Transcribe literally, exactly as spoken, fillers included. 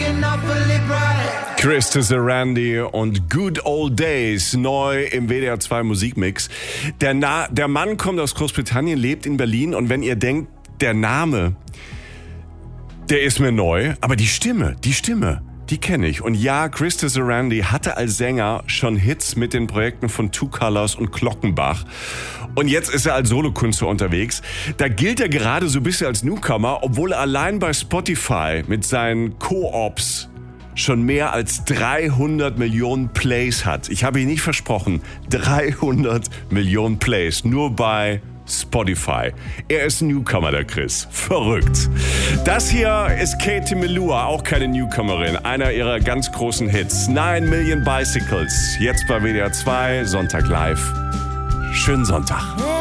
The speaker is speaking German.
Chris Randy und Good Old Days, neu im W D R zwei Musikmix. Der, Na- der Mann kommt aus Großbritannien, lebt in Berlin und wenn ihr denkt, der Name, der ist mir neu, aber die Stimme, die Stimme, die kenne ich. Und ja, Chris Randy hatte als Sänger schon Hits mit den Projekten von Two Colors und Glockenbach. Und jetzt ist er als Solokünstler unterwegs. Da gilt er gerade so ein bisschen als Newcomer, obwohl er allein bei Spotify mit seinen Co-Ops schon mehr als dreihundert Millionen Plays hat. Ich habe ihn nicht versprochen, dreihundert Millionen Plays, nur bei Spotify. Er ist ein Newcomer, der Chris. Verrückt. Das hier ist Katie Melua, auch keine Newcomerin. Einer ihrer ganz großen Hits. Nine Million Bicycles. Jetzt bei W D R zwei, Sonntag live. Schönen Sonntag.